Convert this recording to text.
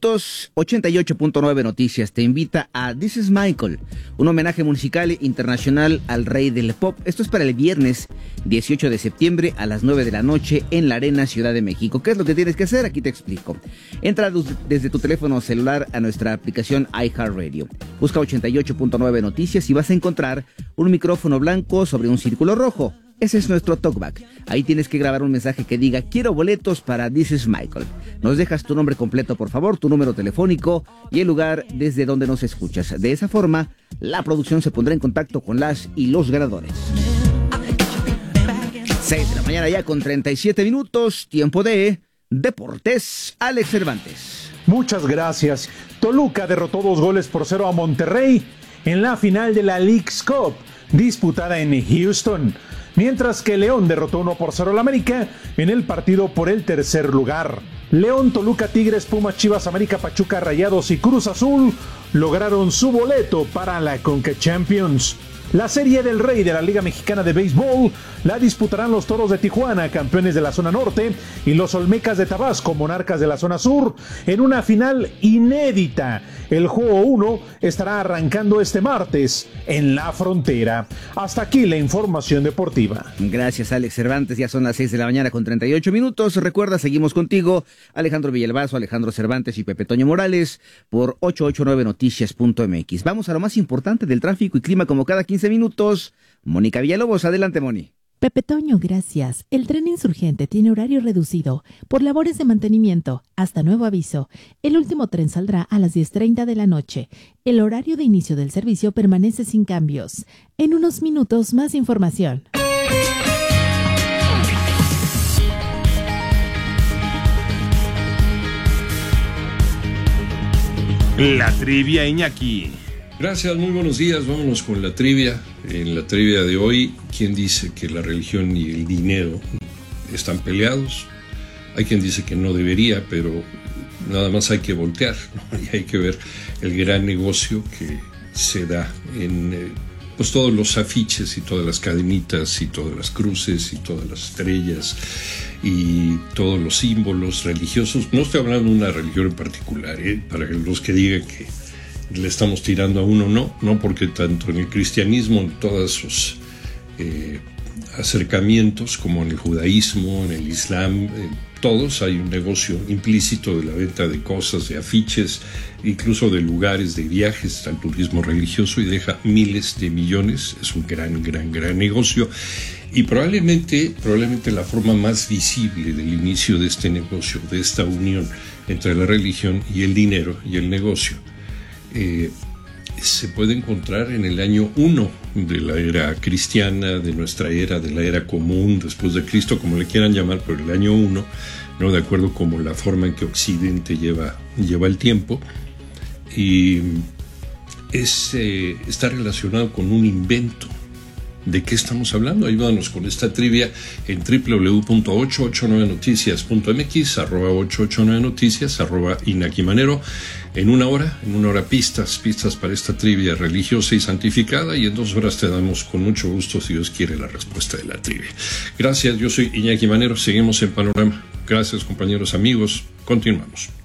minutos. 88.9 Noticias te invita a This is Michael, un homenaje musical internacional al rey del pop. Esto es para el viernes 18 de septiembre a las 9 de la noche en la Arena Ciudad de México. ¿Qué es lo que tienes que hacer? Aquí te explico. Entra desde tu teléfono celular a nuestra aplicación iHeartRadio. Busca 88.9 Noticias y vas a encontrar un micrófono blanco sobre un círculo rojo. Ese es nuestro talkback. Ahí tienes que grabar un mensaje que diga: quiero boletos para This is Michael. Nos dejas tu nombre completo, por favor, tu número telefónico y el lugar desde donde nos escuchas. De esa forma, la producción se pondrá en contacto con las y los ganadores. 6 de la mañana ya con 37 minutos. Tiempo de Deportes. Alex Cervantes. Muchas gracias. Toluca derrotó 2-0 a Monterrey en la final de la Leagues Cup, disputada en Houston. Mientras que León derrotó 1-0 al América en el partido por el tercer lugar. León, Toluca, Tigres, Pumas, Chivas, América, Pachuca, Rayados y Cruz Azul lograron su boleto para la Conca Champions. La Serie del Rey de la Liga Mexicana de Béisbol la disputarán los Toros de Tijuana, campeones de la zona norte, y los Olmecas de Tabasco, monarcas de la zona sur, en una final inédita. El juego 1 estará arrancando este martes en la frontera. Hasta aquí la información deportiva. Gracias, Alex Cervantes. Ya son las 6 de la mañana con 38 minutos. Recuerda, seguimos contigo, Alejandro Villalbazo, Alejandro Cervantes y Pepe Toño Morales por 889noticias.mx. Vamos a lo más importante del tráfico y clima como cada 15 minutos. Mónica Villalobos, adelante, Moni. Pepe Toño, gracias. El tren Insurgente tiene horario reducido por labores de mantenimiento. Hasta nuevo aviso. El último tren saldrá a las 10:30 de la noche. El horario de inicio del servicio permanece sin cambios. En unos minutos, más información. La trivia, Iñaki. Gracias, muy buenos días. Vámonos con la trivia. En la trivia de hoy, ¿quién dice que la religión y el dinero están peleados? Hay quien dice que no debería, pero nada más hay que voltear, ¿no? Y hay que ver el gran negocio que se da en pues todos los afiches y todas las cadenitas y todas las cruces y todas las estrellas y todos los símbolos religiosos. No estoy hablando de una religión en particular, para los que digan que le estamos tirando a uno, no, porque tanto en el cristianismo, en todos sus acercamientos, como en el judaísmo, en el islam, todos hay un negocio implícito de la venta de cosas, de afiches, incluso de lugares, de viajes, al turismo religioso, y deja miles de millones. Es un gran negocio. Y probablemente la forma más visible del inicio de este negocio, de esta unión entre la religión y el dinero y el negocio, se puede encontrar en el año 1 de la era cristiana, de nuestra era, de la era común, después de Cristo, como le quieran llamar, pero el año 1, ¿no? De acuerdo como la forma en que Occidente lleva el tiempo, y está relacionado con un invento. ¿De qué estamos hablando? Ayúdanos con esta trivia en www.889noticias.mx, @889noticias, @Iñaki Manero. En una hora pistas para esta trivia religiosa y santificada, y en 2 horas te damos con mucho gusto, si Dios quiere, la respuesta de la trivia. Gracias, yo soy Iñaki Manero, seguimos en Panorama. Gracias, compañeros, amigos, continuamos.